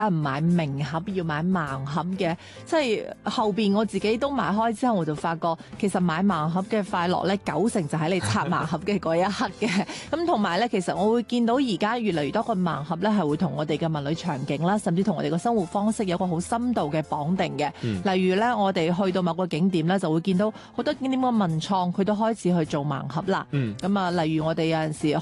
唔買名盒，要買盲盒嘅，即係後邊我自己都買開之後，我就發覺其實買盲盒嘅快樂咧，90%就喺你拆盲盒嘅嗰一刻嘅。咁同埋咧，其實我會見到而家越嚟越多個盲盒咧，係會同我哋嘅文旅場景啦，甚至同我哋嘅生活方式有個好深度嘅綁定嘅。例如咧，我哋去到某個景點咧，就會見到好多景點嘅文創，佢都開始去做盲盒啦。咁啊，例如我哋有陣時